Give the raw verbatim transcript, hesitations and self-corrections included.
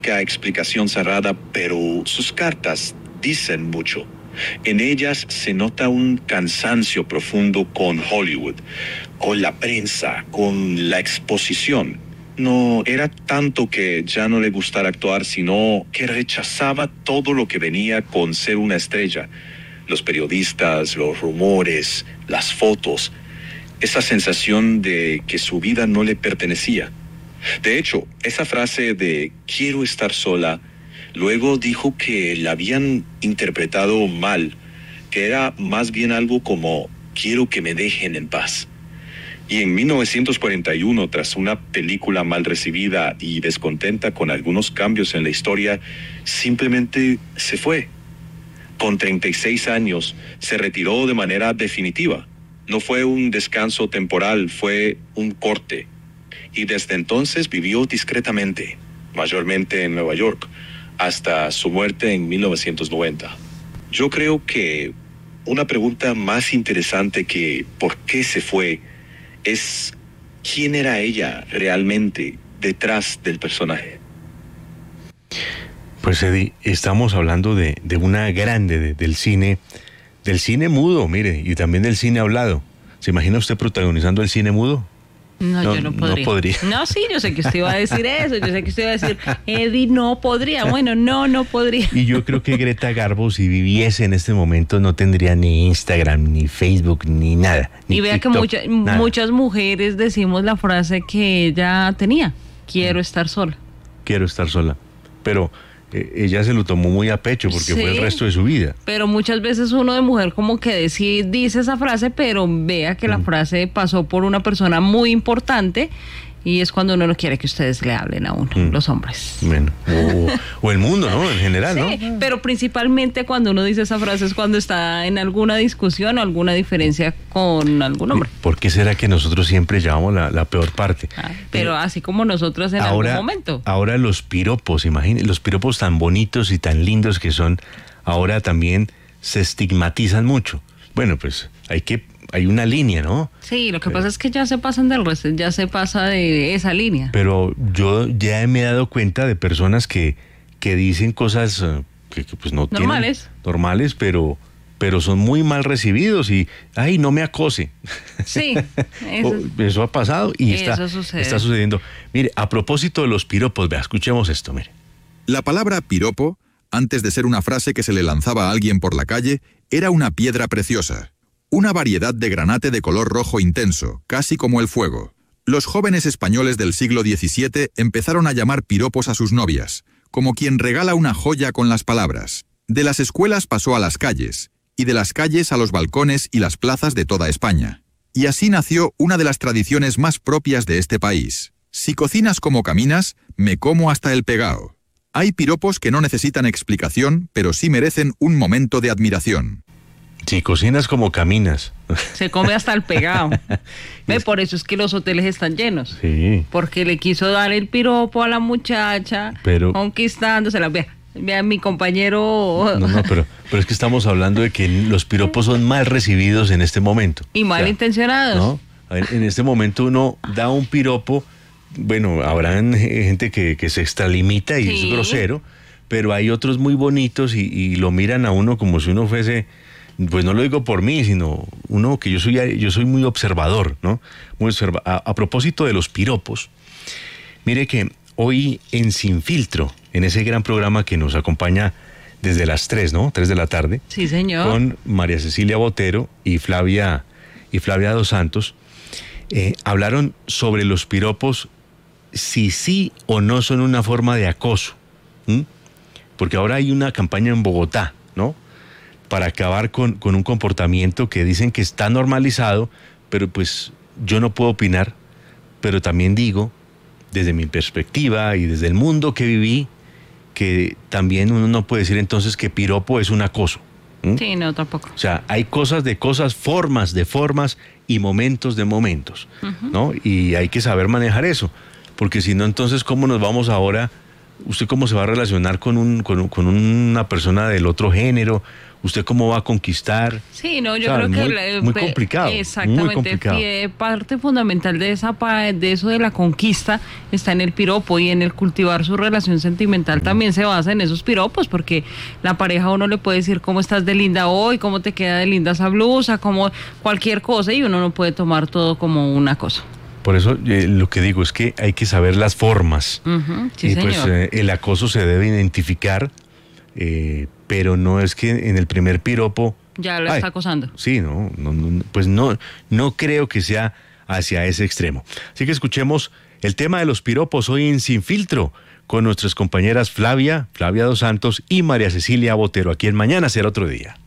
explicación cerrada, pero sus cartas dicen mucho. En ellas se nota un cansancio profundo con Hollywood, con la prensa, con la exposición. No era tanto que ya no le gustara actuar, sino que rechazaba todo lo que venía con ser una estrella. Los periodistas, los rumores, las fotos, esa sensación de que su vida no le pertenecía. De hecho, esa frase de quiero estar sola, luego dijo que la habían interpretado mal, que era más bien algo como quiero que me dejen en paz. Y en mil novecientos cuarenta y uno, tras una película mal recibida y descontenta con algunos cambios en la historia, simplemente se fue. Con treinta y seis años, se retiró de manera definitiva. No fue un descanso temporal, fue un corte. Y desde entonces vivió discretamente, mayormente en Nueva York, hasta su muerte en mil novecientos noventa. Yo creo que una pregunta más interesante que ¿por qué se fue? Es ¿quién era ella realmente detrás del personaje? Pues Eddie, estamos hablando de, de una grande de, del cine, del cine mudo, mire, y también del cine hablado. ¿Se imagina usted protagonizando el cine mudo? No, no, yo no podría. No podría. No, sí, yo sé que usted iba a decir eso, yo sé que usted iba a decir, Eddie no podría, bueno, no, no podría. Y yo creo que Greta Garbo, si viviese en este momento, no tendría ni Instagram, ni Facebook, ni nada. Ni y vea TikTok, que mucha, muchas mujeres decimos la frase que ella tenía, quiero estar sola. Quiero estar sola, pero eh, ella se lo tomó muy a pecho porque Sí, fue el resto de su vida. Pero muchas veces uno de mujer como que sí dice esa frase, pero vea que la Mm. frase pasó por una persona muy importante y es cuando uno no quiere que ustedes le hablen a uno, Mm. los hombres. Bueno, o, o el mundo, ¿no? En general, Sí, ¿no? pero principalmente cuando uno dice esa frase es cuando está en alguna discusión o alguna diferencia con algún hombre. ¿Por qué será que nosotros siempre llevamos la, la peor parte? Ah, pero así como nosotros en ahora, algún momento. Ahora los piropos, imagínense, los piropos tan bonitos y tan lindos que son, ahora también se estigmatizan mucho. Bueno, pues hay que, hay una línea, ¿no? Sí, lo que pasa es que ya se pasan del resto, ya se pasa de esa línea. Pero yo ya me he dado cuenta de personas que, que dicen cosas eh, que, que pues no Normales. tienen normales, pero pero son muy mal recibidos y ay, no me acose. Sí, eso, eso ha pasado y eso está, sucede. está sucediendo. Mire, a propósito de los piropos, vea, escuchemos esto, mire. La palabra piropo, antes de ser una frase que se le lanzaba a alguien por la calle, era una piedra preciosa. Una variedad de granate de color rojo intenso, casi como el fuego. Los jóvenes españoles del siglo diecisiete empezaron a llamar piropos a sus novias, como quien regala una joya con las palabras. De las escuelas pasó a las calles, y de las calles a los balcones y las plazas de toda España. Y así nació una de las tradiciones más propias de este país. Si cocinas como caminas, me como hasta el pegao. Hay piropos que no necesitan explicación, pero sí merecen un momento de admiración. Si cocinas como caminas. Se come hasta el pegado. Ve, por eso es que los hoteles están llenos. Sí. Porque le quiso dar el piropo a la muchacha, Pero- conquistándosela. Vea, vea mi compañero. No, no, pero, pero es que estamos hablando de que los piropos son mal recibidos en este momento. Y mal O sea, intencionados. ¿no? A ver, en este momento uno da un piropo, bueno, habrán gente que, que se extralimita y Sí. es grosero, pero hay otros muy bonitos y, y lo miran a uno como si uno fuese, pues no lo digo por mí, sino uno que yo soy, yo soy muy observador, ¿no? Muy observa- a, a propósito de los piropos, mire que hoy en Sin Filtro, en ese gran programa que nos acompaña desde las tres, ¿no? tres de la tarde, Sí, señor. con María Cecilia Botero y Flavia, y Flavia Dos Santos, eh, hablaron sobre los piropos, si sí o no son una forma de acoso. ¿m? Porque ahora hay una campaña en Bogotá, ¿no? Para acabar con, con un comportamiento que dicen que está normalizado, pero pues yo no puedo opinar, pero también digo, desde mi perspectiva y desde el mundo que viví, que también uno no puede decir entonces que piropo es un acoso. ¿m? Sí, no, tampoco. O sea, hay cosas de cosas, formas de formas y momentos de momentos, ¿no? Y hay que saber manejar eso, porque si no, entonces, ¿cómo nos vamos ahora ¿usted cómo se va a relacionar con, un, con, con una persona del otro género? ¿Usted cómo va a conquistar? Sí, no, yo O sea, creo que... muy, la- muy pe- complicado. Exactamente. Muy complicado. Y, parte fundamental de esa pa- de eso de la conquista está en el piropo, y en el cultivar su relación sentimental uh-huh. también se basa en esos piropos, porque la pareja a uno le puede decir cómo estás de linda hoy, cómo te queda de linda esa blusa, como cualquier cosa, y uno no puede tomar todo como una cosa. Por eso eh, lo que digo es que hay que saber las formas. Uh-huh, sí, y señor. pues eh, el acoso se debe identificar, eh, pero no es que en el primer piropo... Ya lo ay, está acosando. Sí, no, no, no, pues no, no creo que sea hacia ese extremo. Así que escuchemos el tema de los piropos hoy en Sin Filtro con nuestras compañeras Flavia, Flavia Dos Santos y María Cecilia Botero, aquí en Mañana Será Otro Día.